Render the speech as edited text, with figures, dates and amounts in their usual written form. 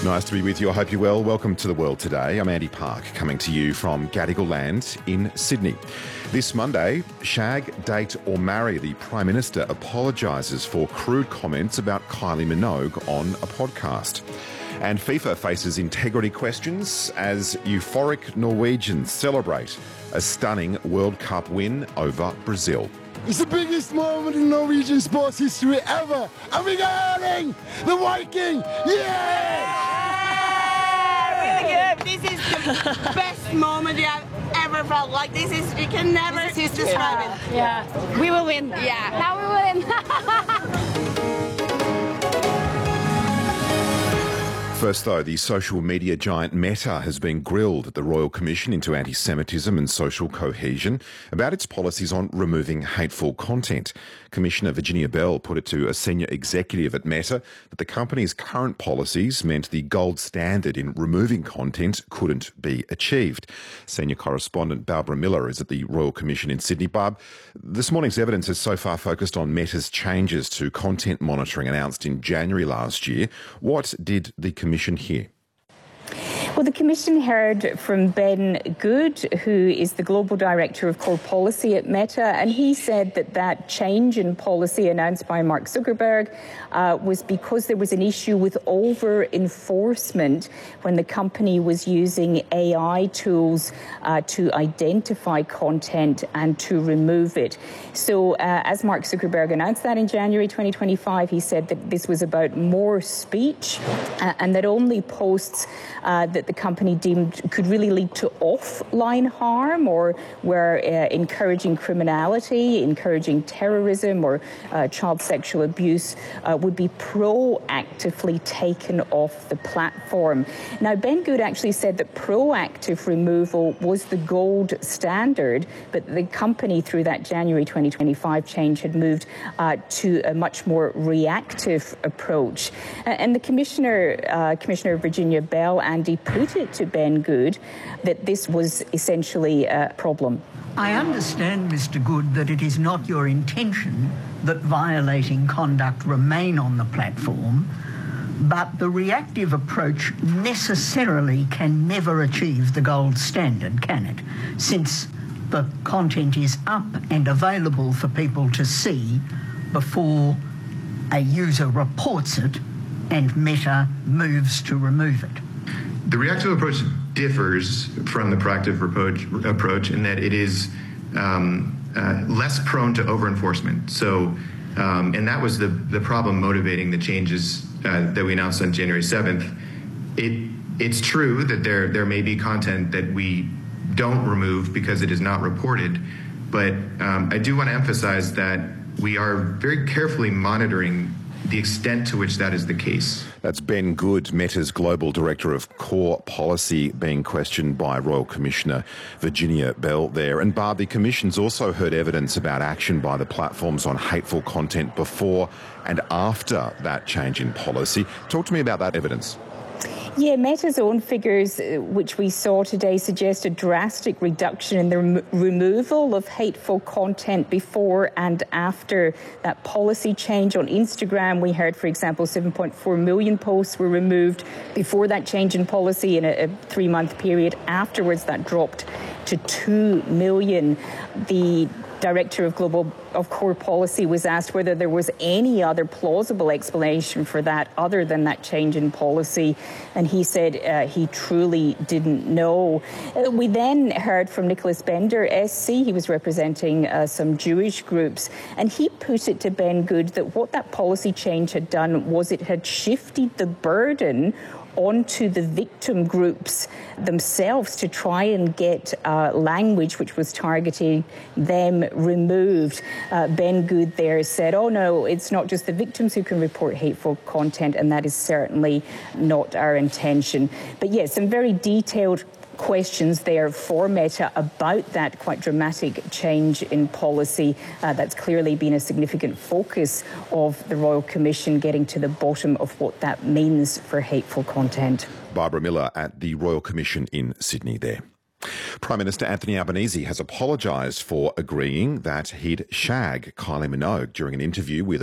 Nice to be with you. I hope you're well. Welcome to The World Today. I'm Andy Park, coming to you from Gadigal Land in Sydney. This Monday, shag, date or marry, the Prime Minister apologises for crude comments about Kylie Minogue on a podcast. And FIFA faces integrity questions as euphoric Norwegians celebrate a stunning World Cup win over Brazil. It's the biggest moment in Norwegian sports history ever. And we got Erling, the Viking. Yeah! Really good. This is the best moment I've ever felt. Like this is, you can never describe it. Yeah, we will win. Yeah. Now we will win. First, though, the social media giant Meta has been grilled at the Royal Commission into Anti-Semitism and Social Cohesion about its policies on removing hateful content. Commissioner Virginia Bell put it to a senior executive at Meta that the company's current policies meant the gold standard in removing content couldn't be achieved. Senior correspondent Barbara Miller is at the Royal Commission in Sydney. Barb, this morning's evidence has so far focused on Meta's changes to content monitoring announced in January last year. What did the Commission hear? Well, the Commission heard from Ben Good, who is the Global Director of Core Policy at Meta, and he said that that change in policy announced by Mark Zuckerberg was because there was an issue with over-enforcement when the company was using AI tools to identify content and to remove it. So as Mark Zuckerberg announced that in January 2025, he said that this was about more speech and that only posts that the company deemed could really lead to offline harm or were encouraging criminality, encouraging terrorism or child sexual abuse would be proactively taken off the platform. Now, Ben Good actually said that proactive removal was the gold standard, but the company through that January 2025 change had moved to a much more reactive approach. And the Commissioner Virginia Bell, Andy, put it to Ben Good that this was essentially a problem. I understand, Mr. Good, that it is not your intention that violating conduct remain on the platform, but the reactive approach necessarily can never achieve the gold standard, can it? Since the content is up and available for people to see before a user reports it and Meta moves to remove it. The reactive approach differs from the proactive approach in that it is less prone to over-enforcement. So, and that was the problem motivating the changes that we announced on January 7th. It's true that there may be content that we don't remove because it is not reported, but I do want to emphasize that we are very carefully monitoring the extent to which that is the case. That's Ben Good, Meta's Global Director of Core Policy, being questioned by Royal Commissioner Virginia Bell there. And Barb, the Commission's also heard evidence about action by the platforms on hateful content before and after that change in policy. Talk to me about that evidence. Yeah, Meta's own figures, which we saw today, suggest a drastic reduction in the removal of hateful content before and after that policy change. On Instagram, we heard, for example, 7.4 million posts were removed before that change in policy in a 3-month period. Afterwards, that dropped to 2 million. The Director of Core Policy was asked whether there was any other plausible explanation for that other than that change in policy, and he said he truly didn't know. We then heard from Nicholas Bender, SC. He was representing some Jewish groups, and he put it to Ben Good that what that policy change had done was it had shifted the burden onto the victim groups themselves to try and get language which was targeting them removed. Ben Good there said, oh no, it's not just the victims who can report hateful content, and that is certainly not our intention. But yes, some very detailed questions there for Meta about that quite dramatic change in policy. That's clearly been a significant focus of the Royal Commission, getting to the bottom of what that means for hateful content. Barbara Miller at the Royal Commission in Sydney there. Prime Minister Anthony Albanese has apologised for agreeing that he'd shag Kylie Minogue during an interview with